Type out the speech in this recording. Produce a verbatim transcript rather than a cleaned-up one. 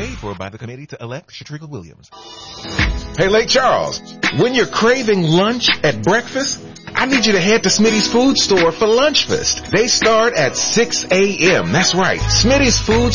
Paid for by the committee to elect Shatrika Williams. Hey, Lake Charles, when you're craving lunch at breakfast, I need you to head to Smitty's Food Store for Lunchfest. They start at six a.m. That's right. Smitty's Food